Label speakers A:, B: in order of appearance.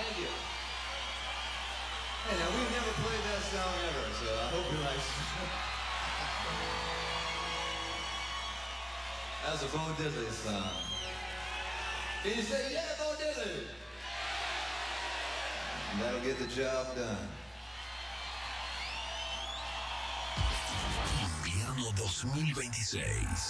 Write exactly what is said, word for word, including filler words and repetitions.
A: Thank you. Hey, now we've never played that song ever, so I hope you like it. That's a Bo Diddley song. Can you say, yeah, Bo Diddley? And that'll get the job done.
B: Invierno dos mil veintiséis.